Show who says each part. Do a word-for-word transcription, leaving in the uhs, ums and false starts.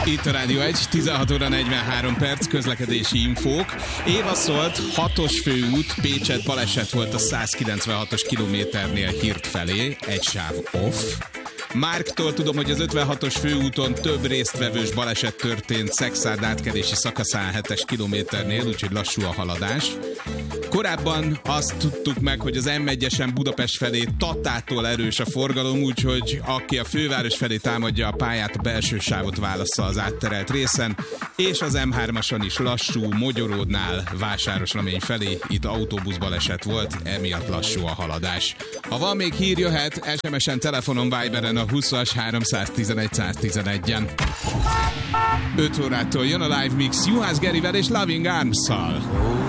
Speaker 1: Itt a Rádió egy, tizenhat óra negyvenhárom perc, közlekedési infók. Éva szólt, hatos főút, Pécset, baleset volt a százkilencvenhatos kilométernél Hirt felé, egy sáv off. Márktól tudom, hogy az ötvenhatos főúton több résztvevős baleset történt Szexárd átkelési szakaszán hetes kilométernél, úgyhogy lassú a haladás. Korábban azt tudtuk meg, hogy az em egyesen Budapest felé Tatától erős a forgalom, úgyhogy aki a főváros felé támadja a pályát, a belső sávot válassza az átterelt részen, és az em hármason is lassú, Mogyoródnál Vásárosnamény felé, itt autóbuszbaleset volt, emiatt lassú a haladás. Ha van még hír, jöhet es em es-en, telefonon, Viberen a huszas háromszáztizenegy száztizenegyen. öt órától jön a Live Mix Juhász Gerivel és Loving Arms-szal.